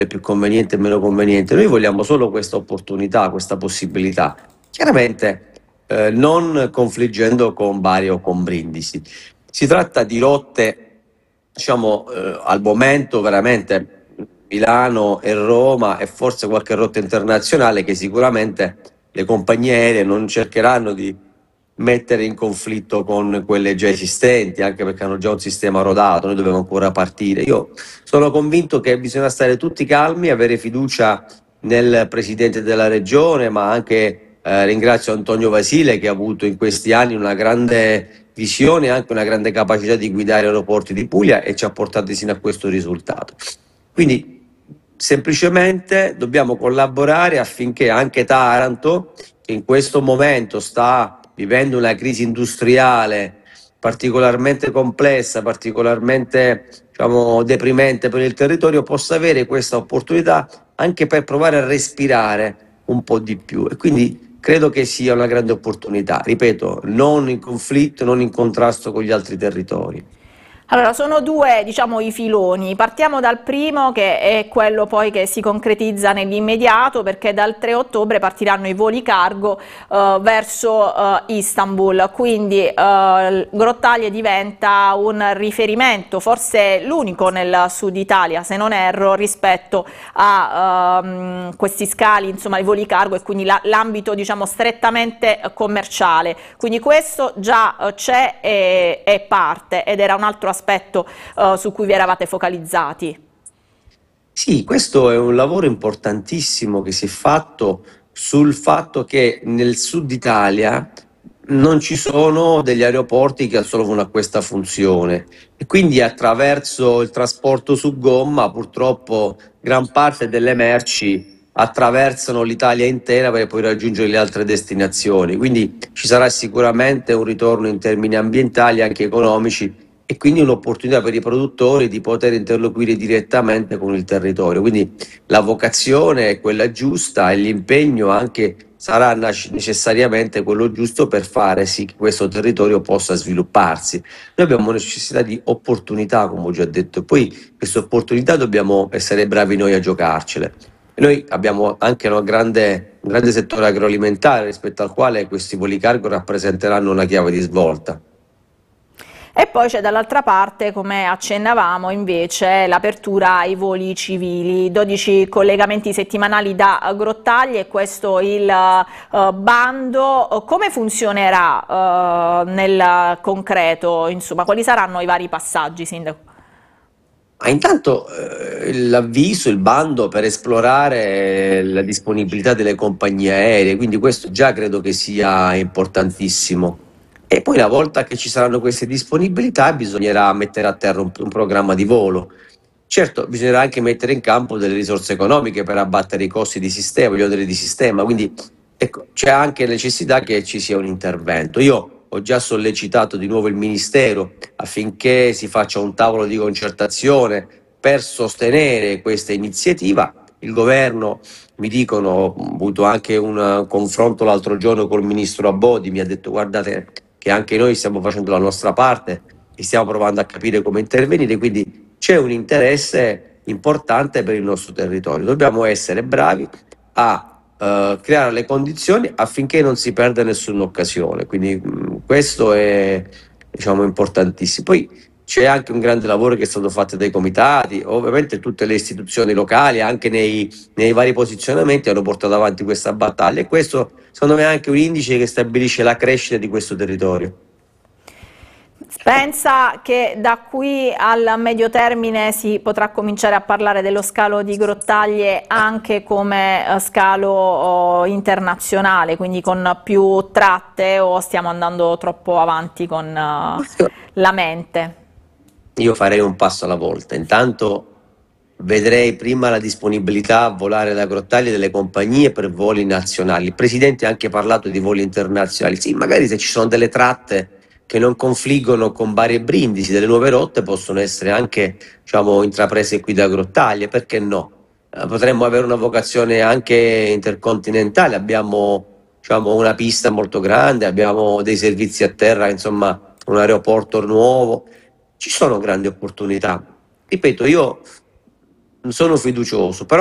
più conveniente e meno conveniente. Noi vogliamo solo questa opportunità, questa possibilità. Chiaramente non confliggendo con Bari o con Brindisi. Si tratta di rotte, diciamo, al momento veramente Milano e Roma e forse qualche rotta internazionale che sicuramente le compagnie aeree non cercheranno di mettere in conflitto con quelle già esistenti, anche perché hanno già un sistema rodato, noi dobbiamo ancora partire. Io sono convinto che bisogna stare tutti calmi, avere fiducia nel Presidente della Regione, ma anche ringrazio Antonio Vasile che ha avuto in questi anni una grande visione e anche una grande capacità di guidare aeroporti di Puglia e ci ha portati sino a questo risultato. Quindi semplicemente dobbiamo collaborare affinché anche Taranto, che in questo momento sta vivendo una crisi industriale particolarmente complessa, particolarmente, diciamo, deprimente per il territorio, possa avere questa opportunità anche per provare a respirare un po' di più. E quindi credo che sia una grande opportunità, ripeto, non in conflitto, non in contrasto con gli altri territori. Allora, sono due, diciamo, i filoni. Partiamo dal primo, che è quello poi che si concretizza nell'immediato, perché dal 3 ottobre partiranno i voli cargo verso Istanbul, quindi Grottaglie diventa un riferimento, forse l'unico nel sud Italia, se non erro, rispetto a questi scali, insomma, i voli cargo e quindi l'ambito, diciamo, strettamente commerciale. Quindi questo già c'è e parte, ed era un altro aspetto su cui vi eravate focalizzati. Sì, questo è un lavoro importantissimo che si è fatto sul fatto che nel sud Italia non ci sono degli aeroporti che assolvono a questa funzione e quindi attraverso il trasporto su gomma purtroppo gran parte delle merci attraversano l'Italia intera per poi raggiungere le altre destinazioni. Quindi ci sarà sicuramente un ritorno in termini ambientali e anche economici e quindi un'opportunità per i produttori di poter interloquire direttamente con il territorio. Quindi la vocazione è quella giusta e l'impegno anche sarà necessariamente quello giusto per fare sì che questo territorio possa svilupparsi. Noi abbiamo necessità di opportunità, come ho già detto, poi queste opportunità dobbiamo essere bravi noi a giocarcele. E noi abbiamo anche un grande settore agroalimentare rispetto al quale questi voli cargo rappresenteranno una chiave di svolta. E poi c'è dall'altra parte, come accennavamo, invece l'apertura ai voli civili, 12 collegamenti settimanali da Grottaglie, questo il bando. Come funzionerà nel concreto? Insomma, quali saranno i vari passaggi, Sindaco? Intanto l'avviso, il bando per esplorare la disponibilità delle compagnie aeree, quindi questo già credo che sia importantissimo. E poi una volta che ci saranno queste disponibilità bisognerà mettere a terra un programma di volo. Certo, bisognerà anche mettere in campo delle risorse economiche per abbattere i costi di sistema, gli oneri di sistema, quindi ecco, c'è anche necessità che ci sia un intervento. Io ho già sollecitato di nuovo il Ministero affinché si faccia un tavolo di concertazione per sostenere questa iniziativa. Il governo, mi dicono, ho avuto anche un confronto l'altro giorno col ministro Abodi, mi ha detto guardate che anche noi stiamo facendo la nostra parte e stiamo provando a capire come intervenire, quindi c'è un interesse importante per il nostro territorio. Dobbiamo essere bravi a creare le condizioni affinché non si perda nessuna occasione. Quindi questo è, diciamo, importantissimo. Poi c'è anche un grande lavoro che è stato fatto dai comitati, ovviamente tutte le istituzioni locali, anche nei vari posizionamenti, hanno portato avanti questa battaglia e questo secondo me è anche un indice che stabilisce la crescita di questo territorio. Pensa che da qui al medio termine si potrà cominciare a parlare dello scalo di Grottaglie anche come scalo internazionale, quindi con più tratte, o stiamo andando troppo avanti con la mente? Io farei un passo alla volta. Intanto vedrei prima la disponibilità a volare da Grottaglie delle compagnie per voli nazionali. Il Presidente ha anche parlato di voli internazionali. Sì, magari se ci sono delle tratte che non confliggono con Bari e Brindisi, delle nuove rotte possono essere anche, diciamo, intraprese qui da Grottaglie, perché no? Potremmo avere una vocazione anche intercontinentale, abbiamo, diciamo, una pista molto grande, abbiamo dei servizi a terra, insomma, un aeroporto nuovo. Ci sono grandi opportunità. Ripeto, io sono fiducioso, però